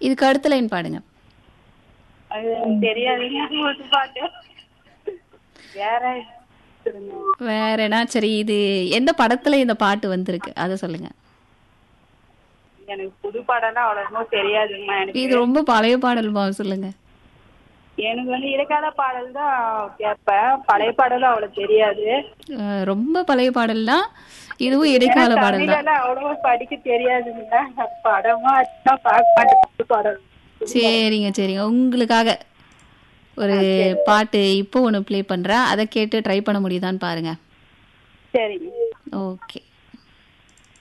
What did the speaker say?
இதுக்கு அடுத்த லைன் பாடுங்க. அது எனக்கு தெரியாதுங்க ஒரு பாட்டு. வேற சொல்லுங்க. வேறனா சரி, இது எந்த படத்துல இந்த பாட்டு வந்திருக்கு அத சொல்லுங்க. எனக்கு புது பாடம்னா அவ்வளவா தெரியாதுங்கம்மா எனக்கு. இது ரொம்ப பழைய பாடல்மா, சொல்லுங்க. எனக்கு இடைக்கால பாடல் தான் கேட்பேன். பழைய பாடலும் அவ்வளவு தெரியாது. ரொம்ப பழைய பாடல் தான், இதுவும் ஏன்னா இடைக்கால பாடல் தான். தமிழெல்லாம் அவ்வளவா படிக்க தெரியாதுங்க. படமா தான் பார்க்க மாட்டேன். புது பாடல் புது பாடல். சரிங்க சரிங்க, உங்களுக்காக ஒரு சரி பாட்டு இப்போ ஒன்று ப்ளே பண்ணுறேன், அதை கேட்டு ட்ரை பண்ண முடியுதான்னு பாருங்க. சரிங்க. ஓகே.